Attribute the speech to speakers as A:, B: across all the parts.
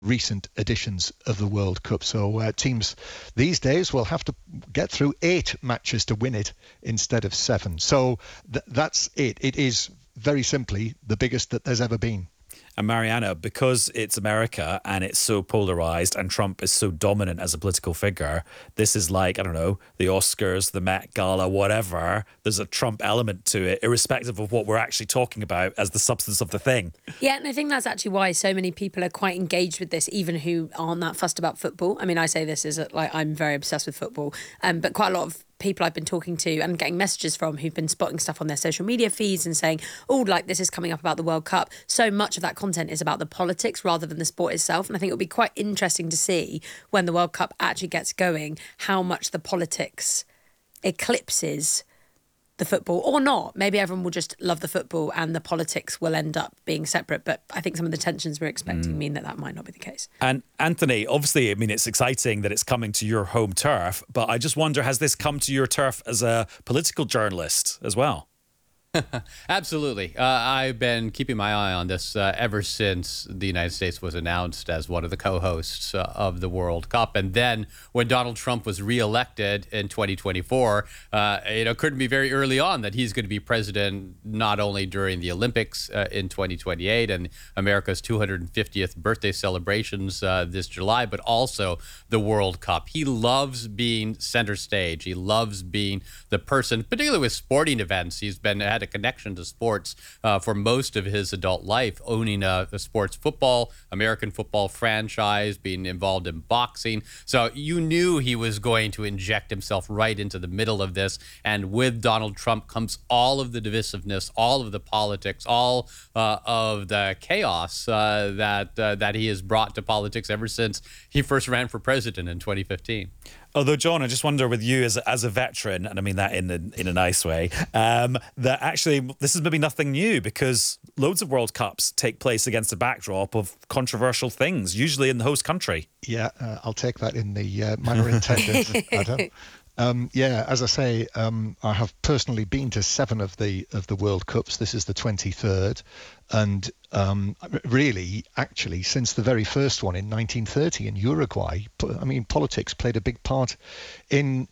A: recent editions of the World Cup. So teams these days will have to get through 8 matches to win it instead of 7. So that's it. It is very simply the biggest that there's ever been.
B: And Mariana, because it's America and it's so polarized and Trump is so dominant as a political figure, this is like, I don't know, the Oscars, the Met Gala, whatever. There's a Trump element to it, irrespective of what we're actually talking about as the substance of the thing.
C: Yeah, and I think that's actually why so many people are quite engaged with this, even who aren't that fussed about football. I mean, I say this as like I'm very obsessed with football, but quite a lot of people I've been talking to and getting messages from who've been spotting stuff on their social media feeds and saying, oh, like this is coming up about the World Cup. So much of that content is about the politics rather than the sport itself. And I think it'll be quite interesting to see when the World Cup actually gets going, how much the politics eclipses the football or not. Maybe everyone will just love the football and the politics will end up being separate. But I think some of the tensions we're expecting mean that might not be the case.
B: And Anthony, obviously, I mean, it's exciting that it's coming to your home turf, but I just wonder, has this come to your turf as a political journalist as well?
D: Absolutely. I've been keeping my eye on this ever since the United States was announced as one of the co-hosts of the World Cup. And then when Donald Trump was reelected in 2024, it occurred to me very early on that he's going to be president not only during the Olympics in 2028 and America's 250th birthday celebrations this July, but also the World Cup. He loves being center stage. He loves being the person, particularly with sporting events. He's had a connection to sports for most of his adult life, owning a sports football, American football franchise, being involved in boxing. So you knew he was going to inject himself right into the middle of this. And with Donald Trump comes all of the divisiveness, all of the politics, all of the chaos that he has brought to politics ever since he first ran for president in 2015.
B: Although, John, I just wonder with you as a veteran, and I mean that in a nice way, that actually this is maybe nothing new because loads of World Cups take place against a backdrop of controversial things, usually in the host country.
A: Yeah, I'll take that in the manner intended, Adam. Yeah, as I say, I have personally been to 7 of the World Cups. This is the 23rd. And really, actually, since the very first one in 1930 in Uruguay, I mean, politics played a big part in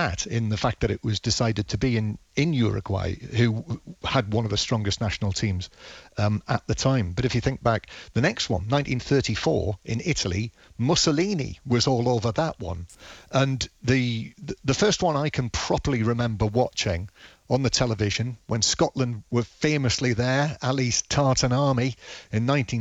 A: the fact that it was decided to be in Uruguay, who had one of the strongest national teams at the time. But if you think back, the next one, 1934 in Italy, Mussolini was all over that one. And the first one I can properly remember watching on the television when Scotland were famously there, Ali's Tartan Army in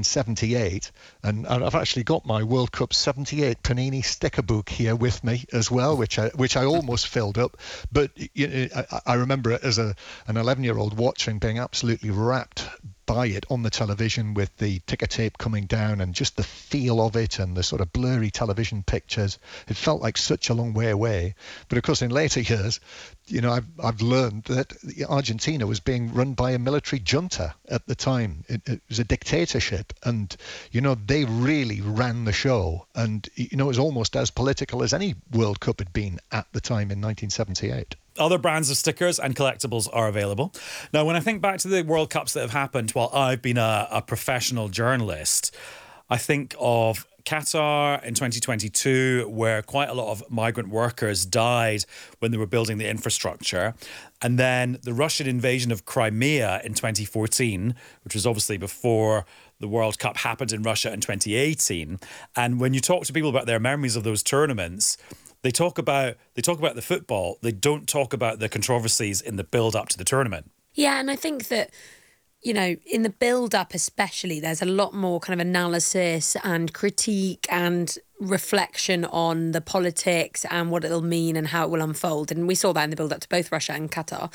A: 1978. And I've actually got my World Cup 78 Panini sticker book here with me as well, which I almost filled up. But you know, I remember it as an 11-year-old watching, being absolutely rapt by it on the television with the ticker tape coming down and just the feel of it and the sort of blurry television pictures. It felt like such a long way away. But of course, in later years, you know, I've learned that Argentina was being run by a military junta at the time. It was a dictatorship, and you know, they really ran the show. And you know, it was almost as political as any World Cup had been at the time in 1978.
B: Other brands of stickers and collectibles are available. Now, when I think back to the World Cups that have happened while I've been a professional journalist, I think of Qatar in 2022, where quite a lot of migrant workers died when they were building the infrastructure. And then the Russian invasion of Crimea in 2014, which was obviously before the World Cup happened in Russia in 2018. And when you talk to people about their memories of those tournaments, they talk about the football. They don't talk about the controversies in the build-up to the tournament.
C: Yeah, and I think that, you know, in the build-up especially, there's a lot more kind of analysis and critique and reflection on the politics and what it'll mean and how it will unfold. And we saw that in the build-up to both Russia and Qatar.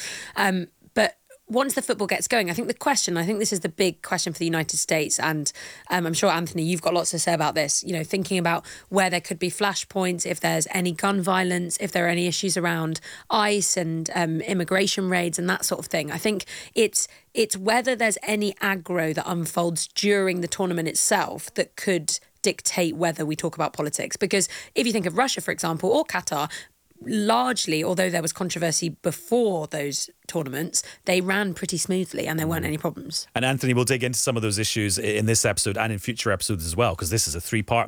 C: But once the football gets going, I think this is the big question for the United States. And I'm sure, Anthony, you've got lots to say about this, you know, thinking about where there could be flashpoints, if there's any gun violence, if there are any issues around ICE and immigration raids and that sort of thing. I think it's whether there's any aggro that unfolds during the tournament itself that could dictate whether we talk about politics. Because if you think of Russia, for example, or Qatar, largely, although there was controversy before those tournaments, they ran pretty smoothly and there weren't any problems.
B: And Anthony will dig into some of those issues in this episode and in future episodes as well, because this is a 3-part